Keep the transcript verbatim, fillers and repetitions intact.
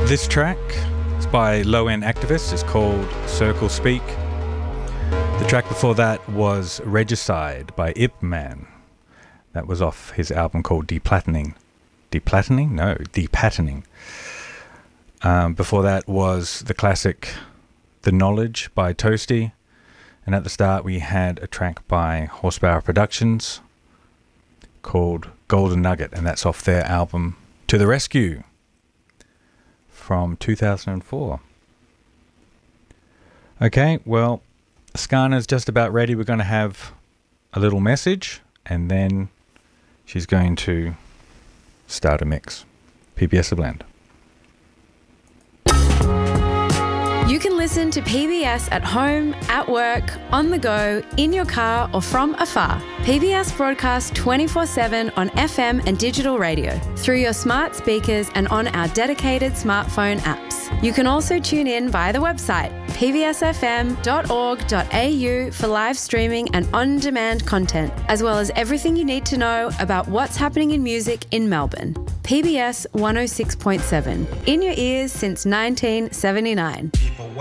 This track is by Low End Activist. It's called Circle Speak. The track before that was Regicide by Ip Man. That was off his album called Deplattening. Deplattening? No, Depatterning. Um, before that was the classic The Knowledge by Toasty. And at the start we had a track by Horsepower Productions called Golden Nugget, and that's off their album To the Rescue from two thousand four. Okay, well, Skana's just about ready. We're going to have a little message and then she's going to start a mix. P B S A Blend. You can listen to P B S at home, at work, on the go, in your car or from afar. P B S broadcasts twenty-four seven on F M and digital radio, through your smart speakers and on our dedicated smartphone apps. You can also tune in via the website p b s f m dot org dot a u for live streaming and on-demand content, as well as everything you need to know about what's happening in music in Melbourne. P B S one oh six point seven, in your ears since nineteen seventy-nine.